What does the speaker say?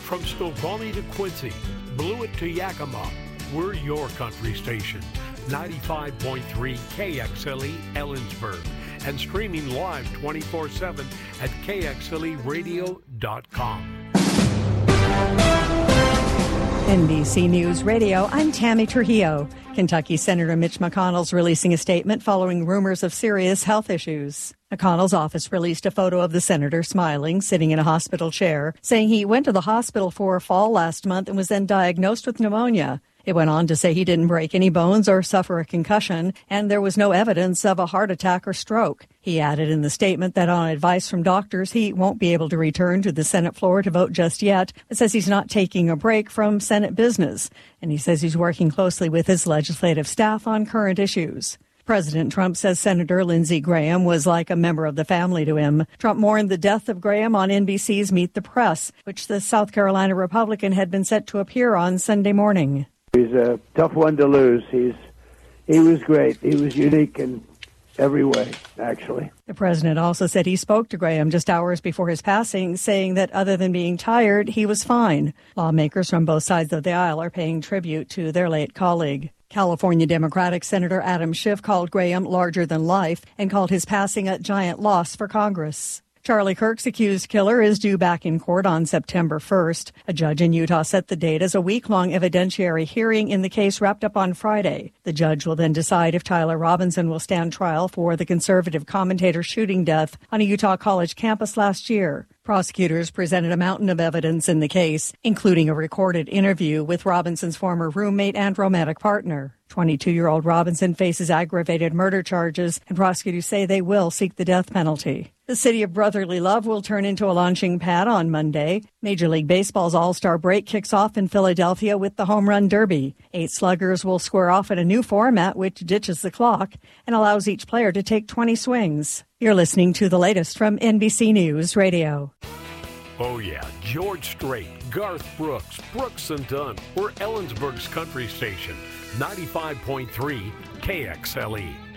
From Snoqualmie to Quincy, Blewett to Yakima, we're your country station. 95.3 KXLE Ellensburg. And streaming live 24/7 at KXLEradio.com. NBC News Radio, I'm Tammy Trujillo. Kentucky Senator Mitch McConnell's releasing a statement following rumors of serious health issues. McConnell's office released a photo of the senator smiling, sitting in a hospital chair, saying he went to the hospital for a fall last month and was then diagnosed with pneumonia. It went on to say he didn't break any bones or suffer a concussion, and there was no evidence of a heart attack or stroke. He added in the statement that on advice from doctors, he won't be able to return to the Senate floor to vote just yet, but says he's not taking a break from Senate business. And he says he's working closely with his legislative staff on current issues. President Trump says Senator Lindsey Graham was like a member of the family to him. Trump mourned the death of Graham on NBC's Meet the Press, which the South Carolina Republican had been set to appear on Sunday morning. He's a tough one to lose. He was great. He was unique in every way, actually. The president also said he spoke to Graham just hours before his passing, saying that other than being tired, he was fine. Lawmakers from both sides of the aisle are paying tribute to their late colleague. California Democratic Senator Adam Schiff called Graham larger than life and called his passing a giant loss for Congress. Charlie Kirk's accused killer is due back in court on September 1st. A judge in Utah set the date as a week-long evidentiary hearing in the case wrapped up on Friday. The judge will then decide if Tyler Robinson will stand trial for the conservative commentator shooting death on a Utah college campus last year. Prosecutors presented a mountain of evidence in the case, including a recorded interview with Robinson's former roommate and romantic partner. 22-year-old Robinson faces aggravated murder charges, and prosecutors say they will seek the death penalty. The city of brotherly love will turn into a launching pad on Monday. Major League Baseball's All-Star break kicks off in Philadelphia with the Home Run Derby. 8 sluggers will square off in a new format which ditches the clock and allows each player to take 20 swings. You're listening to the latest from NBC News Radio. Oh yeah, George Strait, Garth Brooks, Brooks and Dunn. We're Ellensburg's country station, 95.3 KXLE.